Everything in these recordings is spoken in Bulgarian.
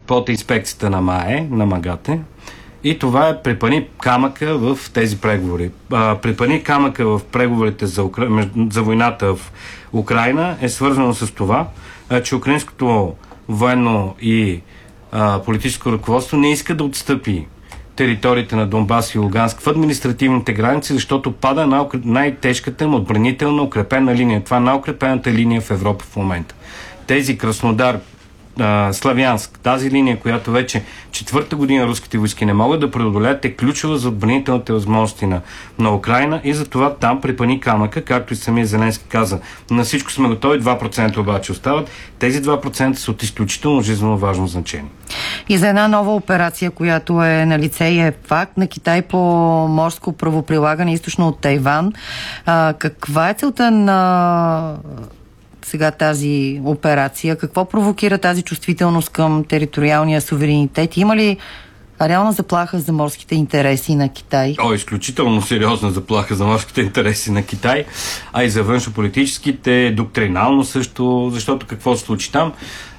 под инспекцията на МАЕ, на МАГАТЕ. И това е препъни камъка в тези преговори. Препъни камъка в преговорите за войната в Украйна е свързано с това, че украинското военно и политическо ръководство не иска да отстъпи териториите на Донбас и Луганск в административните граници, защото пада на най-тежката им отбранителна укрепена линия. Това е най-укрепената линия в Европа в момента. Тези Краснодар, Славянск, тази линия, която вече четвърта година руските войски не могат да преодолеят, е ключова за отбранителните възможности на Украйна и затова там препъни камъка, както и самия Зеленски каза. На всичко сме готови, 2% обаче остават. Тези 2% са от изключително жизненно важно значение. И за една нова операция, която е на лице и е факт на Китай по морско правоприлагане източно от Тайван. Каква е целта на сега тази операция? Какво провокира тази чувствителност към териториалния суверенитет? Има ли реална заплаха за морските интереси на Китай? Изключително сериозна заплаха за морските интереси на Китай, а и за външнополитическите, доктринално също, защото какво се случи там?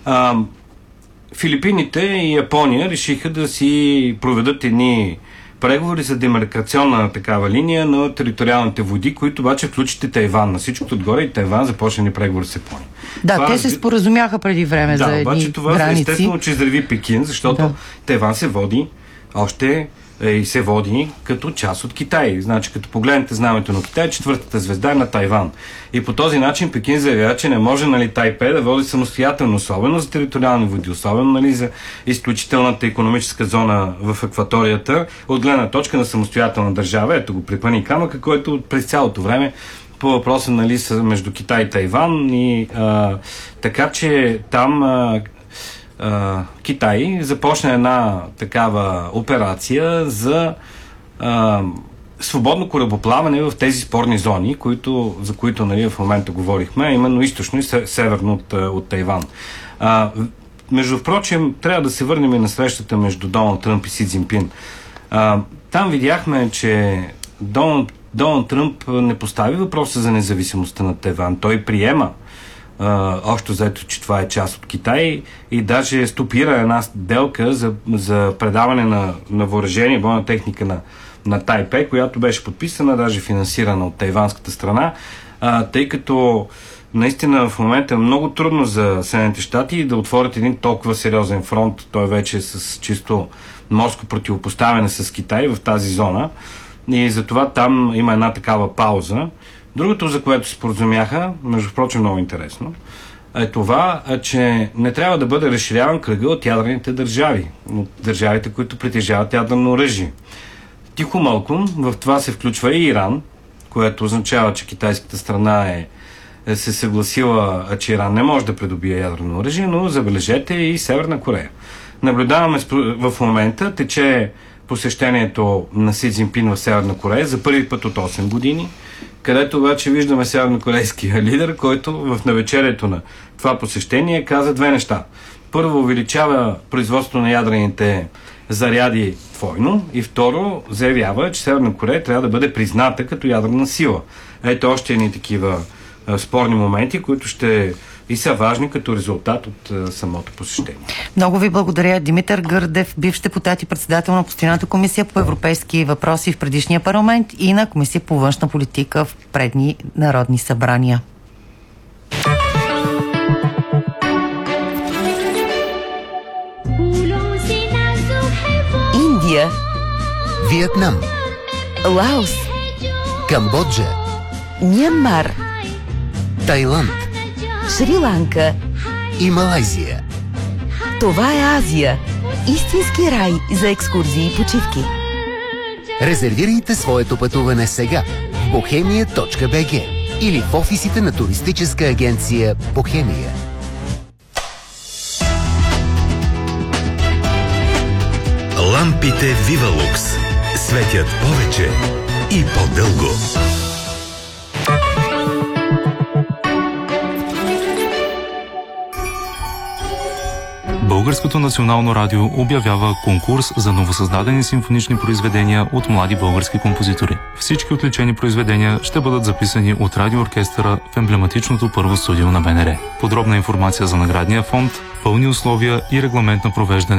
Филипините и Япония решиха да си проведат едни преговори за демаркационна такава линия на териториалните води, които обаче включите Тайван. На всичкото отгоре и Тайван започнали преговори с Япония. Да, това, те се споразумяха преди време за едни обаче това граници. Естествено, че израви Пекин, защото Тайван се води още и се води като част от Китай. Значи, като погледнете знамето на Китай, четвъртата звезда е на Тайван. И по този начин Пекин заявява, че не може Тайпе да води самостоятелно, особено за териториални води, особено за изключителната икономическа зона в акваторията, от гледна точка на самостоятелна държава. Ето го препъни камъка, който през цялото време по въпроса между Китай и Тайван. И, така че там Китай започна една такава операция за свободно корабоплаване в тези спорни зони, за които в момента говорихме, именно източно и северно от Тайван. Между впрочем, трябва да се върнем и на срещата между Доналд Тръмп и Си Цзинпин. Там видяхме, че Доналд Тръмп не постави въпроса за независимостта на Тайван. Той приема общо заето, че това е част от Китай и даже стопира една сделка за предаване на въоръжение, бойна техника на Тайпе, която беше подписана, даже финансирана от тайванската страна, тъй като наистина в момента е много трудно за Съединените щати да отворят един толкова сериозен фронт, той вече е с чисто морско противопоставяне с Китай в тази зона и затова там има една такава пауза. Другото, за което се споразумяха, между прочим много интересно, е това, че не трябва да бъде разширяван кръга от ядрените държави, от държавите, които притежават ядрено оръжие. Тихомълком в това се включва и Иран, което означава, че китайската страна се съгласила, че Иран не може да придобие ядрено оръжие, но забележете и Северна Корея. Наблюдаваме в момента, тече посещението на Си Цзинпин в Северна Корея за първи път от 8 години, където обаче виждаме севернокорейския лидер, който в навечерието на това посещение каза две неща. Първо, увеличава производството на ядрените заряди двойно и второ, заявява, че Северна Корея трябва да бъде призната като ядрена сила. Ето още едни такива спорни моменти, които ще и са важни като резултат от самото посещение. Много ви благодаря. Димитър Гърдев, бивш депутат и председател на Постоянната комисия по европейски въпроси в предишния парламент и на Комисия по външна политика в предни народни събрания. Индия, Виетнам, Лаос, Камбоджа, Мянмар, Тайланд, Шри-Ланка и Малайзия. Това е Азия. Истински рай за екскурзии и почивки. Резервирайте своето пътуване сега в bohemia.bg или в офисите на туристическа агенция Бохемия. Лампите Вивалукс светят повече и по-дълго. Българското национално радио обявява конкурс за новосъздадени симфонични произведения от млади български композитори. Всички отличени произведения ще бъдат записани от радиооркестъра в емблематичното първо студио на БНР. Подробна информация за наградния фонд, пълни условия и регламент на провеждане